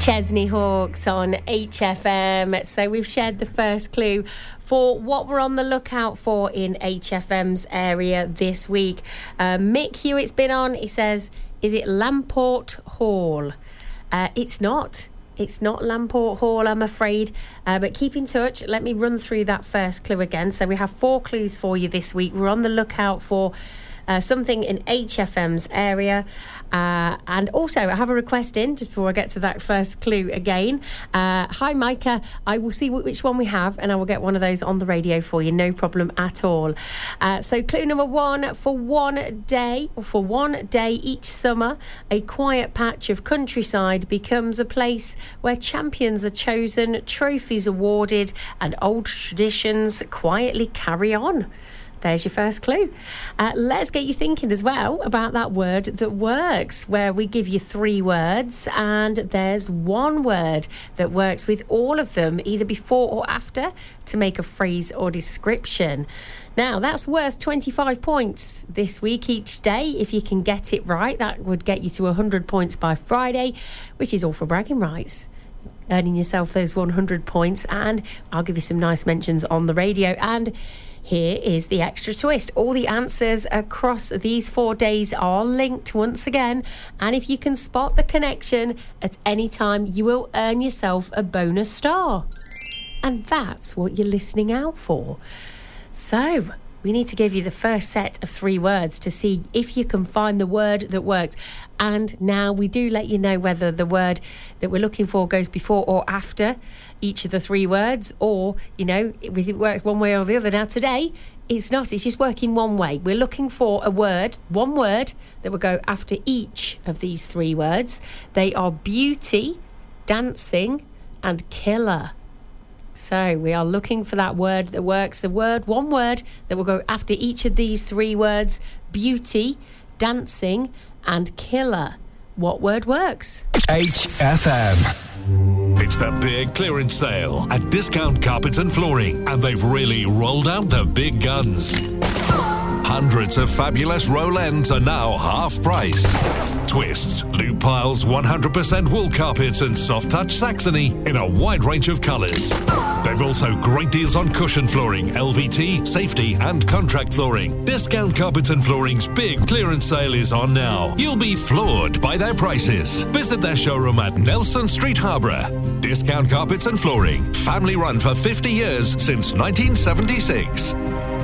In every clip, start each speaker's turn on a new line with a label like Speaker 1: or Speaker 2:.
Speaker 1: Chesney Hawkes on HFM. So we've shared the first clue for what we're on the lookout for in HFM's area this week. Mick Hewitt's been on. He says, is it Lamport Hall? It's not. It's not Lamport Hall, I'm afraid. But keep in touch. Let me run through that first clue again. So we have 4 clues for you this week. We're on the lookout for something in HFM's area. And also, I have a request in, just before I get to that first clue again. Hi, Micah. I will see which one we have, and I will get one of those on the radio for you. No problem at all. So clue number 1, for one day each summer, a quiet patch of countryside becomes a place where champions are chosen, trophies awarded, and old traditions quietly carry on. There's your first clue. Let's get you thinking as well about that word that works, where we give you 3 words and there's 1 word that works with all of them, either before or after, to make a phrase or description. Now, that's worth 25 points this week each day. If you can get it right, that would get you to 100 points by Friday, which is all for bragging rights. Earning yourself those 100 points, and I'll give you some nice mentions on the radio. And here is the extra twist. All the answers across these 4 days are linked once again, and if you can spot the connection at any time, you will earn yourself a bonus star. And that's what you're listening out for. So we need to give you the first set of 3 words to see if you can find the word that works. And now we do let you know whether the word that we're looking for goes before or after each of the 3 words, or, you know, if it works one way or the other. Now, today, it's not. It's just working one way. We're looking for a word, 1 word, that will go after each of these 3 words. They are beauty, dancing, and killer. So we are looking for that word that works. The word, 1 word that will go after each of these 3 words: beauty, dancing, and killer. What word works?
Speaker 2: HFM.
Speaker 3: It's the big clearance sale at Discount Carpets and Flooring, and they've really rolled out the big guns. Hundreds of fabulous roll ends are now half price. Twists, loop piles, 100% wool carpets and soft touch Saxony in a wide range of colours. They've also great deals on cushion flooring, LVT, safety and contract flooring. Discount Carpets and Flooring's big clearance sale is on now. You'll be floored by their prices. Visit their showroom at Nelson Street, Harborough. Discount Carpets and Flooring, family run for 50 years since 1976.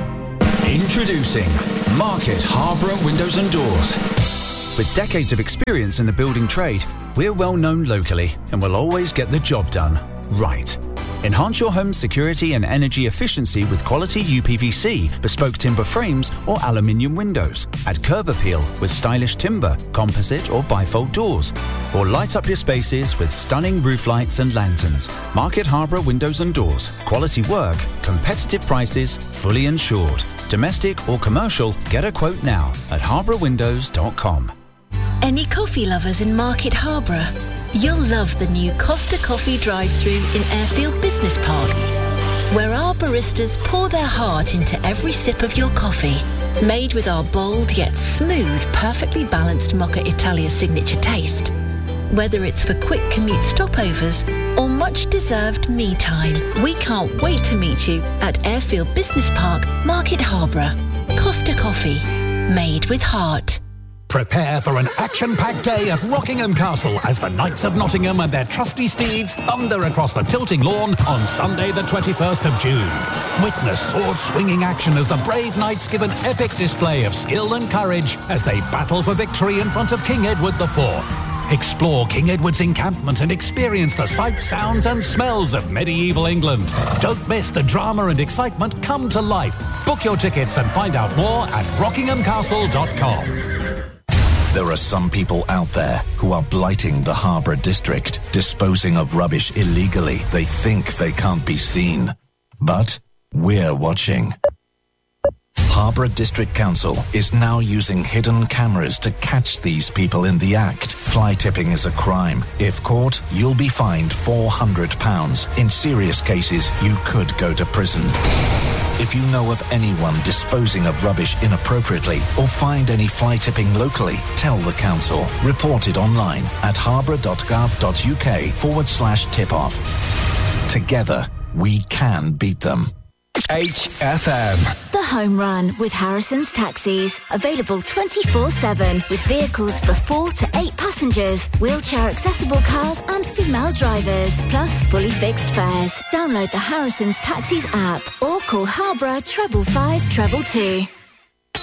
Speaker 2: Introducing Market Harborough Windows and Doors. With decades of experience in the building trade, we're well known locally and will always get the job done right. Enhance your home's security and energy efficiency with quality UPVC, bespoke timber frames or aluminium windows. Add curb appeal with stylish timber, composite or bifold doors. Or light up your spaces with stunning roof lights and lanterns. Market Harborough Windows and Doors. Quality work, competitive prices, fully insured. Domestic or commercial, get a quote now at harbourwindows.com.
Speaker 4: Any coffee lovers in Market Harborough? You'll love the new Costa Coffee drive-thru in Airfield Business Park, where our baristas pour their heart into every sip of your coffee. Made with our bold yet smooth, perfectly balanced Mocha Italia signature taste. Whether it's for quick commute stopovers or much-deserved me time, we can't wait to meet you at Airfield Business Park, Market Harborough. Costa Coffee, made with heart.
Speaker 5: Prepare for an action-packed day at Rockingham Castle as the Knights of Nottingham and their trusty steeds thunder across the tilting lawn on Sunday the 21st of June. Witness sword-swinging action as the brave knights give an epic display of skill and courage as they battle for victory in front of King Edward IV. Explore King Edward's encampment and experience the sights, sounds and smells of medieval England. Don't miss the drama and excitement come to life. Book your tickets and find out more at rockinghamcastle.com.
Speaker 6: There are some people out there who are blighting the Harborough district, disposing of rubbish illegally. They think they can't be seen. But we're watching. Harborough District Council is now using hidden cameras to catch these people in the act. Fly tipping is a crime. If caught, you'll be fined £400. In serious cases, you could go to prison. If you know of anyone disposing of rubbish inappropriately or find any fly tipping locally, tell the council. Report it online at harborough.gov.uk/tip-off. Together, we can beat them.
Speaker 2: HFM.
Speaker 7: The Home Run with Harrison's Taxis. Available 24/7 with vehicles for 4 to 8 passengers, wheelchair accessible cars and female drivers, plus fully fixed fares. Download the Harrison's Taxis app or call Harborough 555 222.